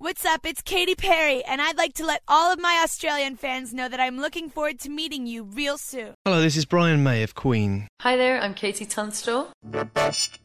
What's up? It's Katy Perry, and I'd like to let all of my Australian fans know that I'm looking forward to meeting you real soon. Hello, this is Brian May of Queen. Hi there, I'm Katie Tunstall. The best